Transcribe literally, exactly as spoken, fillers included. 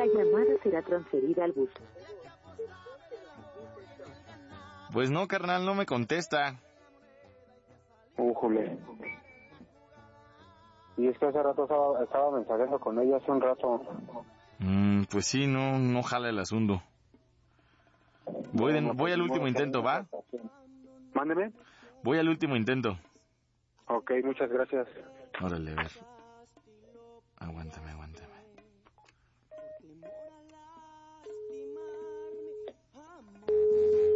llamada será transferida al buzón. Pues no, carnal, no me contesta. Újule. Y es que hace rato estaba, estaba mensajeando con ella hace un rato. Mm, pues sí, no, no jala el asunto. Voy, de, No, no, voy al no, último no, intento, no, ¿va? Mándeme. Voy al último intento. Ok, muchas gracias. Órale, a ver. Aguántame, aguántame.